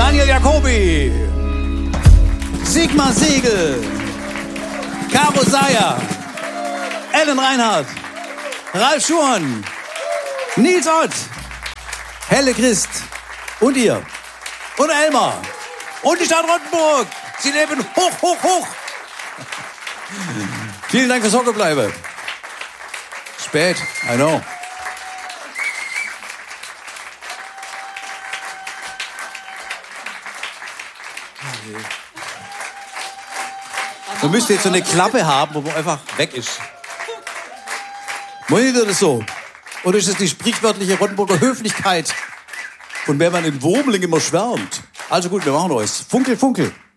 Daniel Jacobi, Sigmar Segel, Caro Seyer, Ellen Reinhardt, Ralf Schuhn, Nils Ott, Helle Christ und ihr und Elmar und die Stadt Rottenburg. Sie leben hoch, hoch, hoch. Vielen Dank fürs Hockebleibe. Spät, I know. Man müsste jetzt so eine Klappe haben, wo man einfach weg ist. Meint ihr das so? Oder ist es die sprichwörtliche Rottenburger Höflichkeit, von der man in Wurmling immer schwärmt? Also gut, wir machen was. Funkel, Funkel.